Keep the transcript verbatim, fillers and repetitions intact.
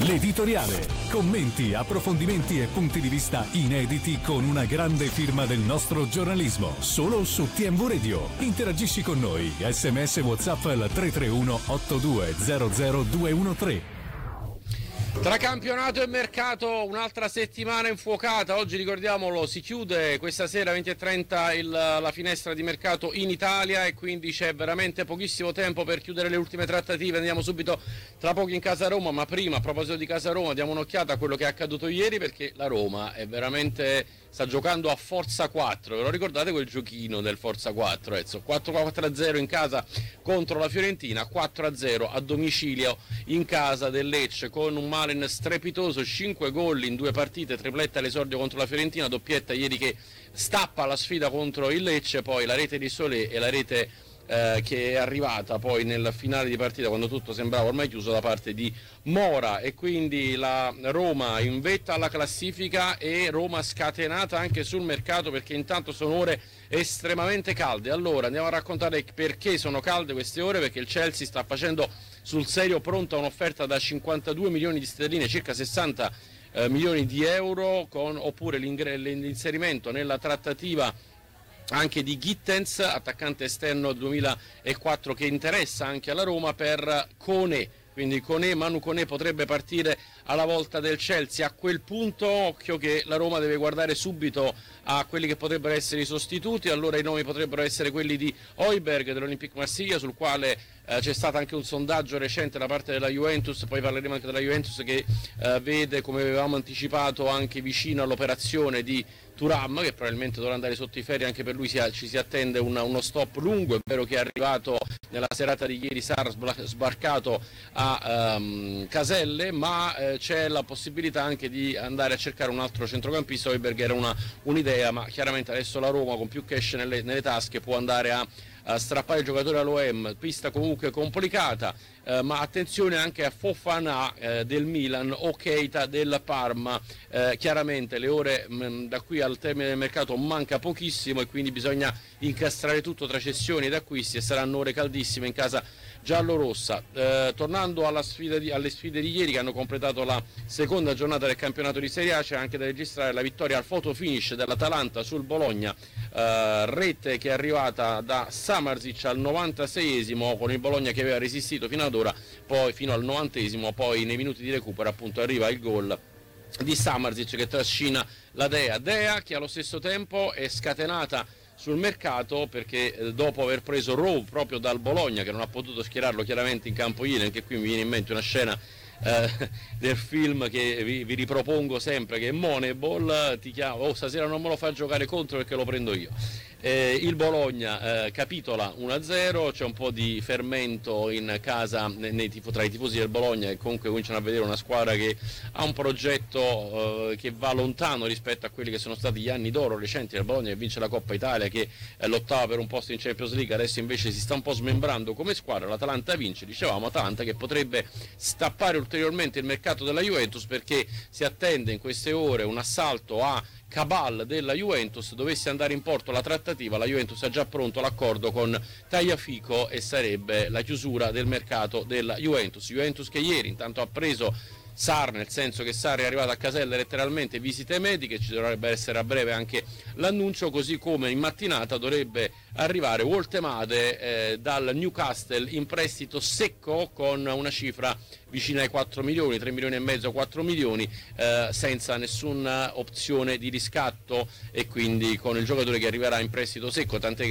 L'editoriale. Commenti, approfondimenti e punti di vista inediti con una grande firma del nostro giornalismo. Solo su T M V Radio. Interagisci con noi. Sms WhatsApp al tre tre uno otto due zero zero due uno tre. Tra campionato e mercato un'altra settimana infuocata. Oggi, ricordiamolo, si chiude questa sera venti e trenta il, la finestra di mercato in Italia e quindi c'è veramente pochissimo tempo per chiudere le ultime trattative. Andiamo subito tra poco in casa Roma, ma prima, a proposito di casa Roma, diamo un'occhiata a quello che è accaduto ieri, perché la Roma è veramente sta giocando a Forza quattro. Ve lo ricordate quel giochino del Forza quattro? Ezzo, quattro a zero in casa contro la Fiorentina, quattro a zero a domicilio in casa del Lecce, con un Malen strepitoso, cinque gol in due partite, tripletta all'esordio contro la Fiorentina, doppietta ieri che stappa la sfida contro il Lecce, poi la rete di Solé e la rete eh, che è arrivata poi nel finale di partita quando tutto sembrava ormai chiuso da parte di Mora, e quindi la Roma in vetta alla classifica e Roma scatenata anche sul mercato, perché intanto sono ore estremamente calde. Allora andiamo a raccontare perché sono calde queste ore, perché il Chelsea sta facendo sul serio pronta un'offerta da cinquantadue milioni di sterline, circa sessanta eh, milioni di euro, con, oppure l'inserimento nella trattativa anche di Gittens, attaccante esterno duemilaquattro che interessa anche alla Roma, per Koné. Quindi Koné, Manu Koné potrebbe partire alla volta del Chelsea. A quel punto occhio che la Roma deve guardare subito a quelli che potrebbero essere i sostituti. Allora i nomi potrebbero essere quelli di Højbjerg dell'Olympique Marsiglia, sul quale eh, c'è stato anche un sondaggio recente da parte della Juventus. Poi parleremo anche della Juventus che eh, vede, come avevamo anticipato, anche vicino all'operazione di Thuram, che probabilmente dovrà andare sotto i ferri. Anche per lui si ha, ci si attende una, uno stop lungo. È vero che è arrivato nella serata di ieri Sarr, sbarcato a um, Caselle, ma eh, c'è la possibilità anche di andare a cercare un altro centrocampista. Højbjerg era una, un'idea, ma chiaramente adesso la Roma, con più cash nelle, nelle tasche, può andare a, a strappare il giocatore all'O M. Pista comunque complicata, eh, ma attenzione anche a Fofana eh, del Milan o Keita del Parma. Eh, chiaramente le ore mh, da qui al termine del mercato manca pochissimo, e quindi bisogna incastrare tutto tra cessioni ed acquisti, e saranno ore caldissime in casa giallorossa. Eh, tornando alla sfida di, alle sfide di ieri, che hanno completato la seconda giornata del campionato di Serie A, c'è anche da registrare la vittoria al photo finish dell'Atalanta sul Bologna, eh, rete che è arrivata da Samardzic al novantaseiesimo, con il Bologna che aveva resistito fino ad ora, poi fino al novantesimo, poi nei minuti di recupero appunto arriva il gol di Samardzic che trascina la Dea, Dea che allo stesso tempo è scatenata sul mercato, perché eh, dopo aver preso Rowe proprio dal Bologna, che non ha potuto schierarlo chiaramente in campo ieri, anche qui mi viene in mente una scena eh, del film che vi, vi ripropongo sempre, che è Moneyball, ti chiamo, oh stasera non me lo fa giocare contro perché lo prendo io. Eh, il Bologna eh, capitola uno a zero, c'è un po' di fermento in casa nei, nei tifo, tra i tifosi del Bologna, che comunque cominciano a vedere una squadra che ha un progetto eh, che va lontano rispetto a quelli che sono stati gli anni d'oro recenti del Bologna, che vince la Coppa Italia, che eh, lottava per un posto in Champions League. Adesso invece si sta un po' smembrando come squadra. L'Atalanta vince, dicevamo, Atalanta che potrebbe stappare ulteriormente il mercato della Juventus, perché si attende in queste ore un assalto a cabal della Juventus. Dovesse andare in porto la trattativa, la Juventus ha già pronto l'accordo con Tagliafico e sarebbe la chiusura del mercato della Juventus. Juventus che ieri intanto ha preso Sarr, nel senso che Sarr è arrivato a Caselle letteralmente, visite mediche, ci dovrebbe essere a breve anche l'annuncio, così come in mattinata dovrebbe arrivare Woltemade eh, dal Newcastle in prestito secco con una cifra vicina ai quattro milioni, tre milioni e mezzo, quattro milioni, eh, senza nessuna opzione di riscatto, e quindi con il giocatore che arriverà in prestito secco, tant'è che